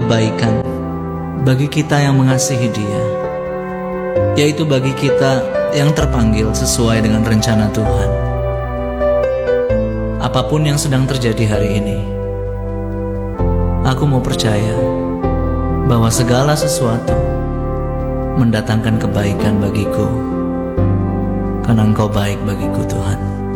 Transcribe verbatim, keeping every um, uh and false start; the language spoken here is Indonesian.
kebaikan bagi kita yang mengasihi Dia, yaitu bagi kita yang terpanggil sesuai dengan rencana Tuhan. Apapun yang sedang terjadi hari ini, aku mau percaya bahwa segala sesuatu mendatangkan kebaikan bagiku, karena Engkau baik bagiku, Tuhan.